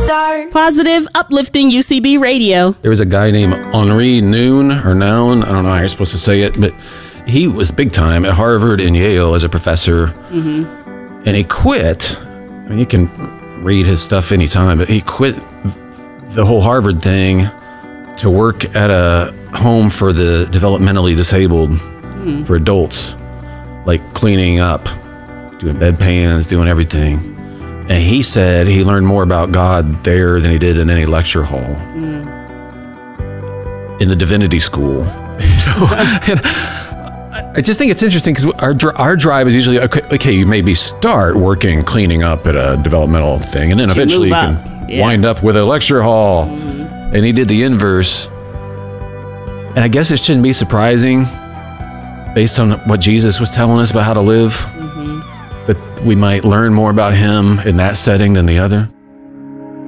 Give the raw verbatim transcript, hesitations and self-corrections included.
start. Positive, uplifting U C B radio. There was a guy named Henri Noon, or Noun, I don't know how you're supposed to say it, but he was big time at Harvard and Yale as a professor. Mm-hmm. And he quit. I mean, you can read his stuff anytime, but he quit the whole Harvard thing to work at a home for the developmentally disabled, mm. for adults, like cleaning up, doing bedpans, doing everything. And he said he learned more about God there than he did in any lecture hall. Mm. In the divinity school. And I just think it's interesting because our our drive is usually, okay, okay, you maybe start working, cleaning up at a developmental thing, and then eventually you can yeah. wind up with a lecture hall. Mm-hmm. And he did the inverse. And I guess it shouldn't be surprising, based on what Jesus was telling us about how to live, mm-hmm. that we might learn more about him in that setting than the other.